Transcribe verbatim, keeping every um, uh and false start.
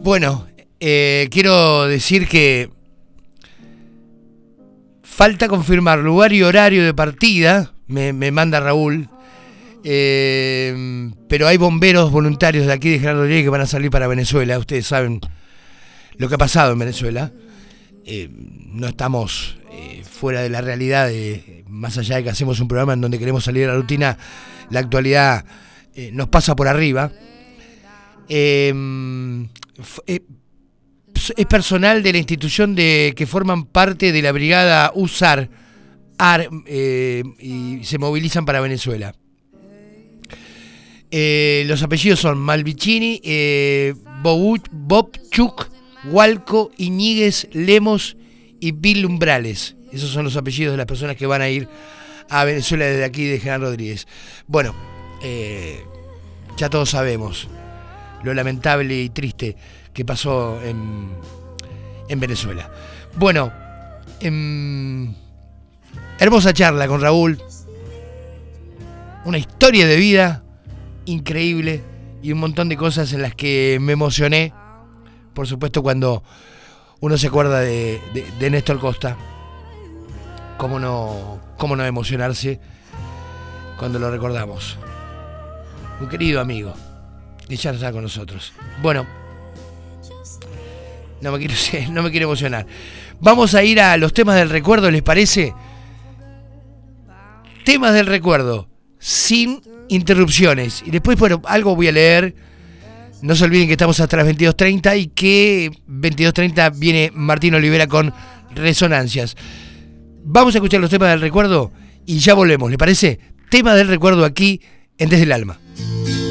Bueno, eh, quiero decir que falta confirmar lugar y horario de partida, me, me manda Raúl, eh, pero hay bomberos voluntarios de aquí de General Rodríguez que van a salir para Venezuela. Ustedes saben lo que ha pasado en Venezuela. Eh, no estamos eh, fuera de la realidad, de, más allá de que hacemos un programa en donde queremos salir de la rutina, la actualidad eh, nos pasa por arriba. Eh, eh, es personal de la institución de que forman parte de la brigada U S A R, A R, eh, y se movilizan para Venezuela. Eh, los apellidos son Malvicini, eh, Bobchuk, Hualco, Iñiguez, Lemos y Bill Umbrales. Esos son los apellidos de las personas que van a ir a Venezuela desde aquí de General Rodríguez. Bueno, eh, ya todos sabemos lo lamentable y triste que pasó en, en Venezuela. Bueno, em, hermosa charla con Raúl. Una historia de vida increíble y un montón de cosas en las que me emocioné. Por supuesto, cuando uno se acuerda de, de, de Néstor Costa, cómo no, cómo no emocionarse cuando lo recordamos. Un querido amigo que ya no está con nosotros. Bueno, no me quiero, no me quiero emocionar. Vamos a ir a los temas del recuerdo, ¿les parece? Temas del recuerdo, sin interrupciones. Y después, bueno, algo voy a leer. No se olviden que estamos hasta las veintidós treinta y que veintidós treinta viene Martín Olivera con Resonancias. Vamos a escuchar los temas del recuerdo y ya volvemos, ¿le parece? Temas del recuerdo aquí en Desde el Alma.